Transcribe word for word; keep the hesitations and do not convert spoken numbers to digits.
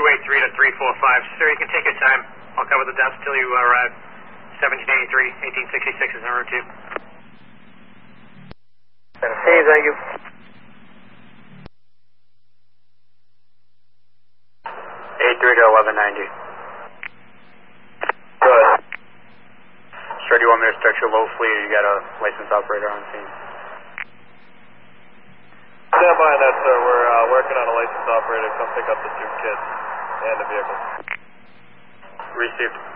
two eight three to three four five. Sir, you can take your time. I'll cover the dust till you arrive. seventeen eighty-three, eighteen sixty-six is en route two. Hey, thank you. eighty-three to eleven ninety. Good. Sure, do you want me to start your low fleet, or you got a licensed operator on scene? Stand by on that, sir. We're uh, working on a licensed operator to come pick up the two kids and the vehicle. Received.